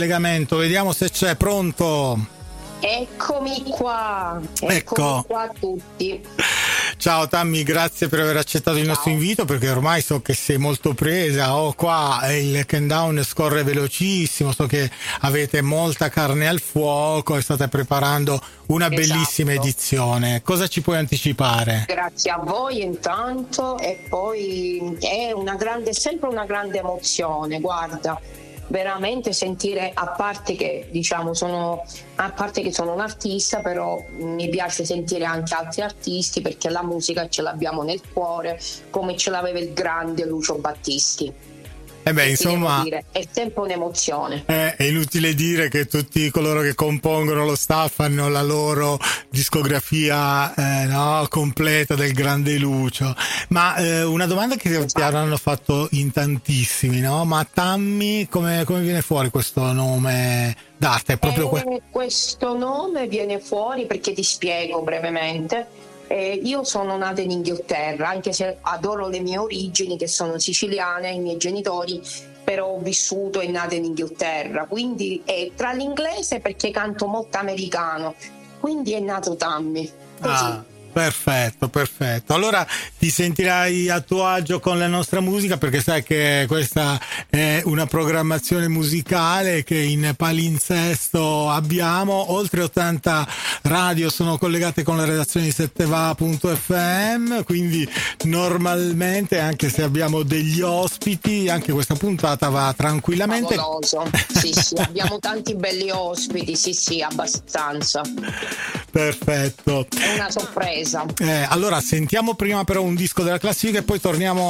Legamento, vediamo se c'è. Pronto? Eccomi qua a tutti. Ciao Tammy, grazie per aver accettato il nostro invito, perché ormai so che sei molto presa. Qua il countdown scorre velocissimo, so che avete molta carne al fuoco e state preparando una bellissima edizione. Cosa ci puoi anticipare? Grazie a voi intanto, e poi è sempre una grande emozione, guarda. Veramente sentire, a parte che sono un artista, però mi piace sentire anche altri artisti, perché la musica ce l'abbiamo nel cuore, come ce l'aveva il grande Lucio Battisti. Insomma, è sempre un'emozione. È inutile dire che tutti coloro che compongono lo staff hanno la loro discografia completa del grande Lucio. Ma una domanda che ti avranno fatto in tantissimi, no? Ma Tammy, come viene fuori questo nome d'arte? È proprio questo nome viene fuori perché, ti spiego brevemente. Io sono nata in Inghilterra, anche se adoro le mie origini che sono siciliane, i miei genitori, però ho vissuto e nato in Inghilterra, quindi è tra l'inglese, perché canto molto americano, quindi è nato Tammy. Così. Perfetto. Allora ti sentirai a tuo agio con la nostra musica, perché sai che questa è una programmazione musicale che in palinsesto abbiamo. Oltre 80 radio sono collegate con la redazione di setteva.fm, quindi normalmente, anche se abbiamo degli ospiti, anche questa puntata va tranquillamente. Favoloso. Sì, abbiamo tanti belli ospiti, sì, abbastanza. Perfetto. È una sorpresa. Allora sentiamo prima però un disco della classifica e poi torniamo